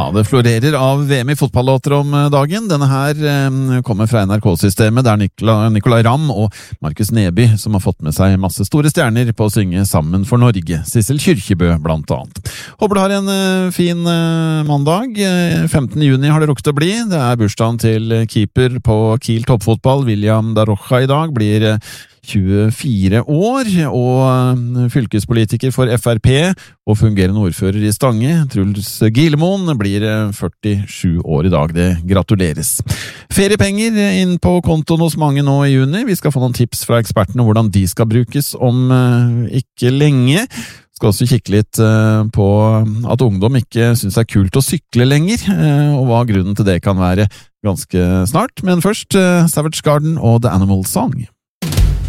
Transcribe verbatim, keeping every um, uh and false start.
Ja, det florerer av V M i fotballåter om dagen. Denne her eh, kommer fra N R K-systemet. Det er Nicolai, Nicolai Ramm og Markus Neby som har fått med seg masse store stjerner på å synge Sammen for Norge. Sissel Kyrkjebø blant annet. Håper du har en eh, fin eh, mandag. femtende juni har det rukket å bli. Det er bursdagen til keeper på Kiel toppfotball, William Darocha i dag. Blir eh, tjuefire år, og fylkespolitiker for F R P og fungerende ordfører i Stange, Truls Gilemoen, blir førtisju år i dag. Det gratuleres. Feriepenger inn på kontoen hos mange nå i juni. Vi skal få noen tips fra ekspertene hvordan de skal brukes om ikke lenge. Vi skal også kikke litt på at ungdom ikke synes det er kult å sykle lenger, og hva grunnen til det kan være ganske snart. Men først Savage Garden og The Animal Song.